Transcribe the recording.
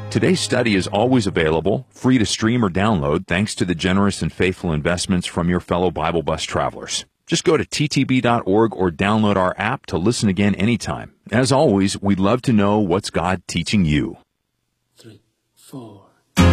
Today's study is always available, free to stream or download, thanks to the generous and faithful investments from your fellow Bible Bus travelers. Just go to ttb.org or download our app to listen again anytime. As always, we'd love to know what's God teaching you. 3, 4.